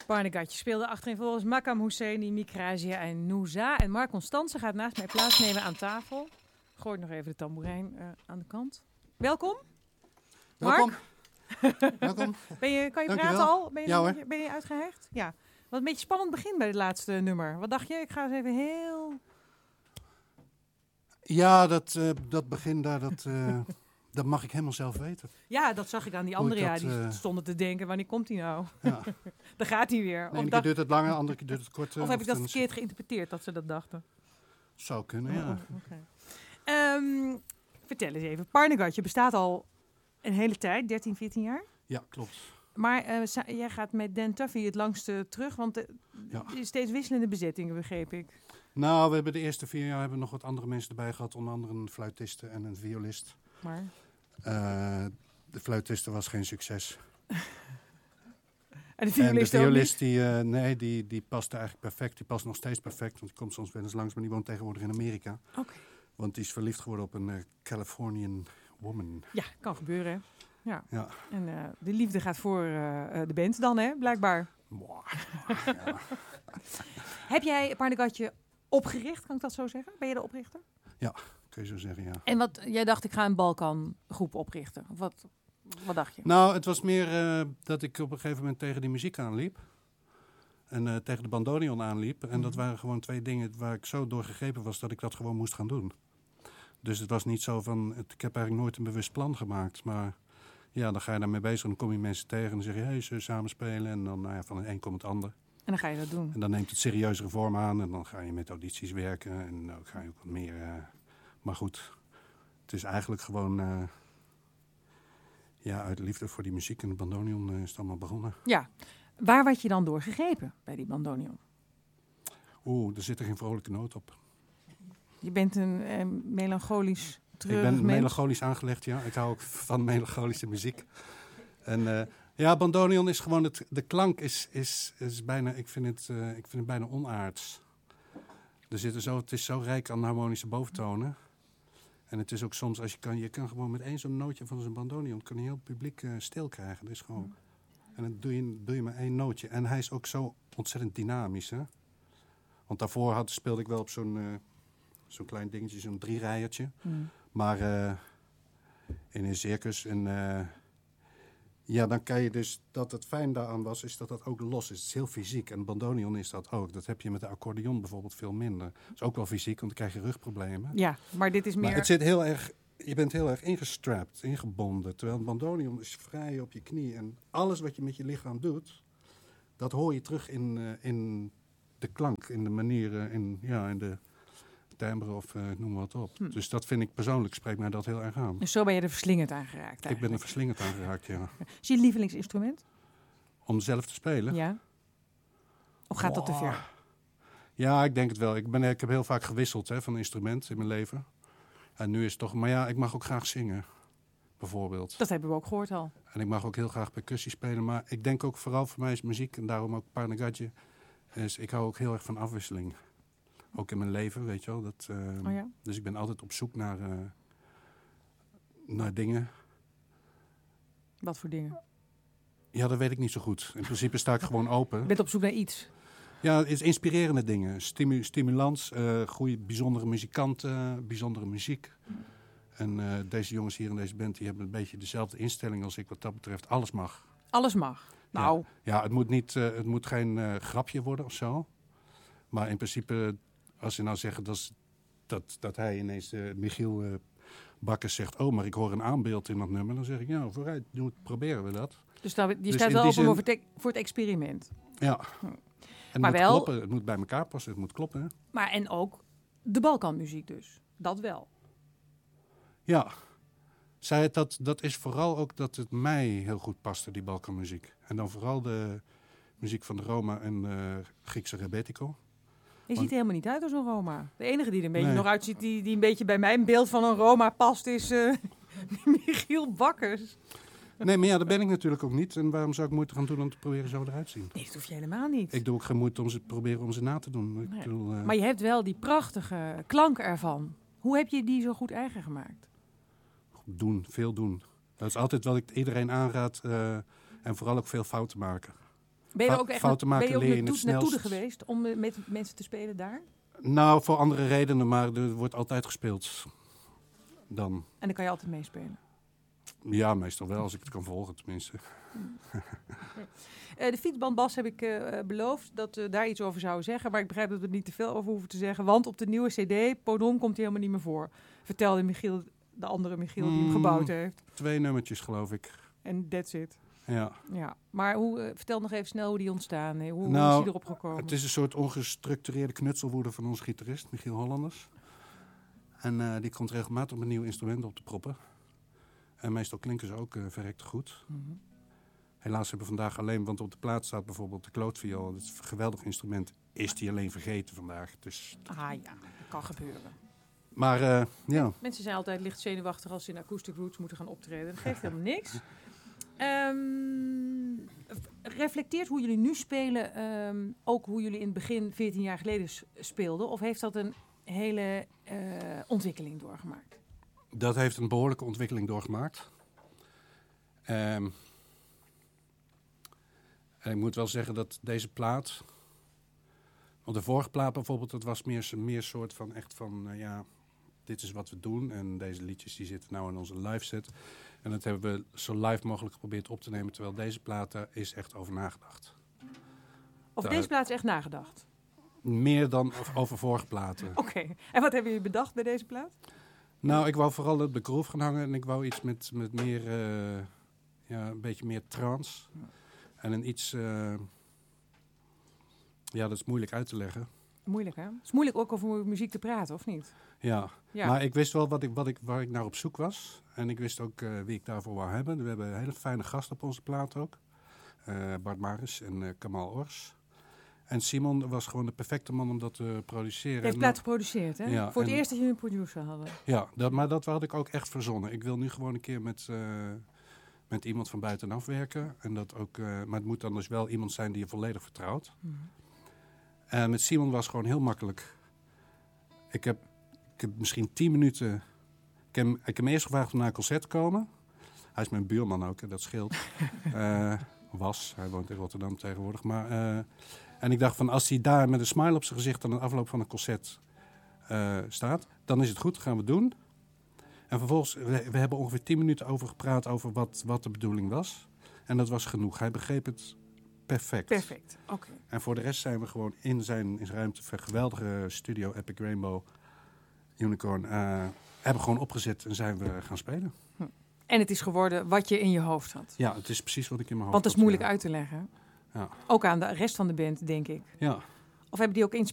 Barnegatje speelde achtereenvolgens Makam Husseini, Mikrazia en Nouza. En Mark Constanze gaat naast mij plaatsnemen aan tafel. Gooit nog even de tamboerijn aan de kant. Welkom. Welkom. Mark. Welkom. Kan je Dankjewel. praten al? Ja, Ben je uitgehecht? Ja. Wat een beetje spannend begin bij het laatste nummer. Wat dacht je? Ik ga eens even heel... Ja, dat begin daar, dat mag ik helemaal zelf weten. Ja, dat zag ik aan die anderen. Ja, dat, die stonden te denken, wanneer komt hij nou? Ja. Daar gaat hij weer. De ene keer duurt het langer, de andere keer duurt het korter. Of heb ik dat verkeerd geïnterpreteerd, dat ze dat dachten? Zou kunnen, ja. Okay. Vertel eens even. Barnegatje bestaat al een hele tijd, 13, 14 jaar. Ja, klopt. Maar jij gaat met Dan Tuffy het langste terug, want er is steeds wisselende bezettingen, begreep ik. Nou, we hebben de eerste 4 jaar nog wat andere mensen erbij gehad. Onder andere een fluitiste en een violist. Maar? De fluitiste was geen succes. En de violist die paste eigenlijk perfect. Die past nog steeds perfect, want die komt soms wel eens langs. Maar die woont tegenwoordig in Amerika. Okay. Want die is verliefd geworden op een Californian woman. Ja, kan gebeuren, hè? Ja. Ja. En de liefde gaat voor de band dan, hè? Blijkbaar. Ja. Heb jij Barnegatje opgericht, kan ik dat zo zeggen? Ben je de oprichter? Ja, kun je zo zeggen, ja. En jij dacht, ik ga een Balkangroep oprichten. Of wat dacht je? Nou, het was meer dat ik op een gegeven moment tegen die muziek aanliep. En tegen de bandoneon aanliep. En dat waren gewoon 2 dingen waar ik zo door gegrepen was dat ik dat gewoon moest gaan doen. Dus het was niet zo van, ik heb eigenlijk nooit een bewust plan gemaakt. Maar ja, dan ga je daarmee bezig en dan kom je mensen tegen en dan zeg je, hey, zullen we samen spelen? En dan van het een komt het ander. En dan ga je dat doen. En dan neemt het serieuzere vorm aan en dan ga je met audities werken. En dan ga je ook wat meer... maar goed, het is eigenlijk gewoon... uit liefde voor die muziek en de bandoneon is het allemaal begonnen. Ja, waar werd je dan door gegrepen bij die bandoneon? Er zit er geen vrolijke noot op. Je bent een melancholisch, treurig Ik ben mens. melancholisch aangelegd, ja. Ik hou ook van melancholische muziek. En bandoneon is gewoon... De klank is bijna... Ik vind het bijna onaards. Het is zo rijk aan harmonische boventonen. En het is ook soms, als je kan gewoon met één zo'n nootje van zo'n bandoneon... kan je heel het publiek stil krijgen. Dat is gewoon... En dan doe je maar 1 nootje. En hij is ook zo ontzettend dynamisch, hè. Want daarvoor speelde ik wel op zo'n klein dingetje, zo'n 3-rijertje. Maar in een circus. En dan kan je dus, dat het fijn daaraan was, is dat ook los is. Het is heel fysiek. En bandoneon is dat ook. Dat heb je met de accordeon bijvoorbeeld veel minder. Dat is ook wel fysiek, want dan krijg je rugproblemen. Ja, maar dit is meer... Maar het zit heel erg... Je bent heel erg ingestrapt, ingebonden. Terwijl een bandoneon is vrij op je knie. En alles wat je met je lichaam doet, dat hoor je terug in de klank, in de manieren, in de timbre of noem maar wat op. Dus dat vind ik persoonlijk, spreekt mij dat heel erg aan. Dus zo ben je er verslingerd aan geraakt eigenlijk. Ik ben er verslingerd aan geraakt, ja. Is je lievelingsinstrument? Om zelf te spelen? Ja. Of gaat dat te ver? Ja, ik denk het wel. Ik heb heel vaak gewisseld van instrument in mijn leven. En nu is het toch... Maar ja, ik mag ook graag zingen, bijvoorbeeld. Dat hebben we ook gehoord al. En ik mag ook heel graag percussie spelen. Maar ik denk ook vooral voor mij is muziek, en daarom ook Barnegatje, ik hou ook heel erg van afwisseling. Ook in mijn leven, weet je wel. Dus ik ben altijd op zoek naar dingen. Wat voor dingen? Ja, dat weet ik niet zo goed. In principe sta ik gewoon open. Je bent op zoek naar iets? Ja, het is inspirerende dingen. Stimulans, goede, bijzondere muzikanten, bijzondere muziek. En deze jongens hier in deze band, die hebben een beetje dezelfde instelling als ik wat dat betreft. Alles mag. Alles mag? Nou... Ja, het moet geen grapje worden of zo. Maar in principe, als je nou zegt dat hij ineens, Michiel Bakkers zegt... oh, maar ik hoor een aanbeeld in dat nummer. Dan zeg ik, ja, vooruit, proberen we dat. Dus je staat wel open voor het experiment? Ja. En het moet kloppen, het moet bij elkaar passen, het moet kloppen. Hè? Maar en ook de Balkanmuziek dus, dat wel? Ja, dat is vooral ook dat het mij heel goed paste, die Balkanmuziek. En dan vooral de muziek van de Roma en Griekse rebetiko. Je ziet er helemaal niet uit als een Roma. De enige die er een beetje nog uitziet, die een beetje bij mijn beeld van een Roma past, is Michiel Bakkers. Nee, maar ja, dat ben ik natuurlijk ook niet. En waarom zou ik moeite gaan doen om te proberen zo eruit te zien? Nee, dat hoef je helemaal niet. Ik doe ook geen moeite om ze na te doen. Nee. Maar je hebt wel die prachtige klank ervan. Hoe heb je die zo goed eigen gemaakt? Veel doen. Dat is altijd wat ik iedereen aanraad. En vooral ook veel fouten maken. Ben je er ook echt fouten maken leer je het naartoe snelst. geweest om met mensen te spelen daar? Nou, voor andere redenen, maar er wordt altijd gespeeld. Dan. En dan kan je altijd meespelen. Ja, meestal wel, als ik het kan volgen tenminste. De fietsbandbas heb ik beloofd dat we daar iets over zouden zeggen. Maar ik begrijp dat we er niet te veel over hoeven te zeggen. Want op de nieuwe cd, Podom, komt hij helemaal niet meer voor. Vertelde Michiel, de andere Michiel die hem gebouwd heeft. 2 nummertjes, geloof ik. En that's it. Ja. Ja. Maar vertel nog even snel hoe die ontstaan. Hoe is Nou, die erop gekomen? Het is een soort ongestructureerde knutselwoede van onze gitarist, Michiel Hollanders. En die komt regelmatig met nieuwe instrumenten op te proppen. En meestal klinken ze ook verrekte goed. Mm-hmm. Helaas hebben we vandaag alleen, want op de plaat staat bijvoorbeeld de klootviool. Dat is een geweldig instrument. Is die alleen vergeten vandaag. Dus... Ah ja, dat kan gebeuren. Maar ja. Mensen zijn altijd licht zenuwachtig als ze in Acoustic Roots moeten gaan optreden. Dat geeft helemaal niks. Reflecteert hoe jullie nu spelen ook hoe jullie in het begin 14 jaar geleden speelden? Of heeft dat een hele ontwikkeling doorgemaakt? Dat heeft een behoorlijke ontwikkeling doorgemaakt. En ik moet wel zeggen dat deze plaat... Want de vorige plaat bijvoorbeeld, dat was meer soort van echt van... ja, dit is wat we doen. En deze liedjes die zitten nou in onze live set. En dat hebben we zo live mogelijk geprobeerd op te nemen. Terwijl deze plaat, daar is echt over nagedacht. Over deze plaat is echt nagedacht? Meer dan over vorige platen. Oké. En wat hebben jullie bedacht bij deze plaat? Nou, ik wou vooral op de groove gaan hangen. En ik wou iets met meer... ja, een beetje meer trance. En een iets... ja, dat is moeilijk uit te leggen. Moeilijk, hè? Het is moeilijk ook over muziek te praten, of niet? Ja, maar ik wist wel waar ik naar op zoek was. En ik wist ook wie ik daarvoor wou hebben. We hebben een hele fijne gast op onze plaat ook. Bart Maris en Kamal Ors. En Simon was gewoon de perfecte man om dat te produceren. Hij heeft de plaat geproduceerd, hè? Ja, voor het eerst dat jullie een producer hadden. Ja, maar dat had ik ook echt verzonnen. Ik wil nu gewoon een keer met iemand van buitenaf werken. En dat ook, maar het moet dan dus wel iemand zijn die je volledig vertrouwt. En met Simon was het gewoon heel makkelijk. Ik heb misschien 10 minuten... Ik heb hem eerst gevraagd om naar een concert te komen. Hij is mijn buurman ook, en dat scheelt. Hij woont in Rotterdam tegenwoordig. Maar, en ik dacht van, als hij daar met een smile op zijn gezicht aan de afloop van een concert staat, dan is het goed, dat gaan we doen. En vervolgens, we hebben ongeveer 10 minuten over gepraat over wat de bedoeling was. En dat was genoeg. Hij begreep het perfect. Perfect, oké. En voor de rest zijn we gewoon in zijn ruimte, geweldige studio, Epic Rainbow, Unicorn, hebben gewoon opgezet en zijn we gaan spelen. En het is geworden wat je in je hoofd had. Ja, het is precies wat ik in mijn hoofd Want dat is had, moeilijk uit te leggen. Ja. Ook aan de rest van de band, denk ik. Ja. Of hebben die ook